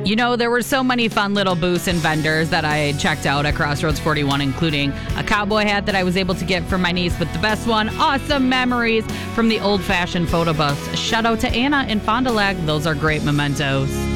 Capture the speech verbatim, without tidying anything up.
You know, there were so many fun little booths and vendors that I checked out at Crossroads forty-one, including a cowboy hat that I was able to get for my niece, but the best one, awesome memories from the old-fashioned photo bus. Shout out to Anna in Fond du Lac. Those are great mementos.